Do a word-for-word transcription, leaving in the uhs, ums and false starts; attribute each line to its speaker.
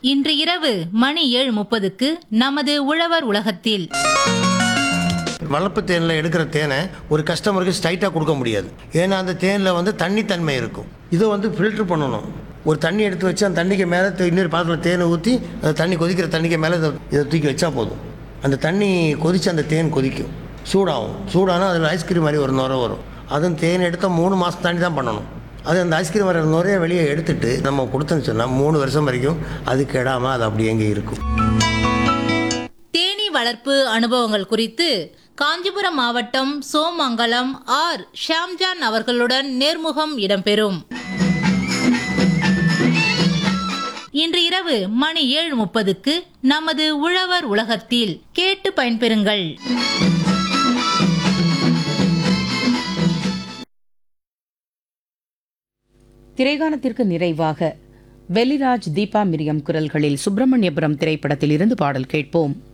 Speaker 1: இன்று இரவு மணி ஏழு முப்பதுக்கு நமது உழவர் உலகத்தில்
Speaker 2: வளர்ப்பு தேனில் எடுக்கிற தேனை ஒரு கஸ்டமருக்கு ஸ்ட்ரைட்டாக கொடுக்க முடியாது. ஏன்னா அந்த தேனில் வந்து தண்ணித்தன்மை இருக்கும். இதை வந்து ஃபில்ட்ரு பண்ணணும். ஒரு தண்ணி எடுத்து வச்சு அந்த தண்ணிக்கு மேலே இன்னொரு பாத்திரத்தில் தேனை ஊற்றி அந்த தண்ணி கொதிக்கிற தண்ணிக்கு மேலே இதை இதை தூக்கி வச்சா போதும். அந்த தண்ணி கொதித்து அந்த தேன் கொதிக்கும், சூடாகும். சூடானால் அதில் ஐஸ்கிரீம் மாதிரி ஒரு நுரை வரும். அதுவும் தேன் எடுத்தால் மூணு மாதம் தாண்டி தான் பண்ணணும். அது அந்த ஐஸ்கிரீம் வர நுரையை வெளியே எடுத்துட்டு நம்ம கொடுத்தோன்னு சொன்னால் மூணு வருஷம் வரைக்கும் அது கெடாமல் அது அப்படி எங்கே இருக்கும்.
Speaker 1: தேனீ வளர்ப்பு அனுபவங்கள் குறித்து காஞ்சிபுரம் மாவட்டம் சோமங்கலம் ஆர் ஷாம்ஜான் அவர்களுடன் நேர்முகம் இடம்பெறும். இன்று இரவு மணி ஏழு முப்பதுக்கு நமது உழவர் உலகத்தில் கேட்டு பயன்பெறுங்கள்.
Speaker 3: திரைகானத்திற்கு நிறைவாக வெலிராஜ் தீபா மிரியம் குரல்களில் சுப்பிரமணியபுரம் திரைப்படத்தில் இருந்து பாடல் கேட்போம்.